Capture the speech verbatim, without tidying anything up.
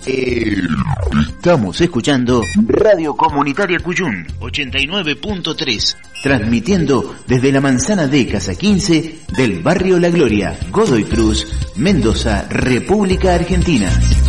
Estamos escuchando Radio Comunitaria Cuyún ochenta y nueve punto tres, transmitiendo desde la manzana de Casa quince del barrio La Gloria, Godoy Cruz, Mendoza, República Argentina.